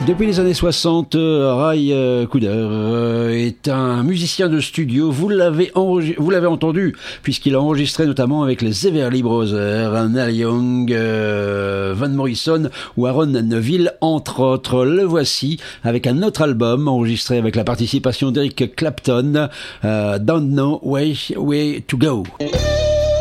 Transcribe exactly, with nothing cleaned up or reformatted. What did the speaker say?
Depuis les années soixante, Ry Cooder est un musicien de studio. Vous l'avez enregi- vous l'avez entendu, puisqu'il a enregistré notamment avec les Everly Brothers, Neil Young, euh, Van Morrison ou Aaron Neville, entre autres. Le voici avec un autre album enregistré avec la participation d'Eric Clapton, euh, Don't Know Which Way to Go.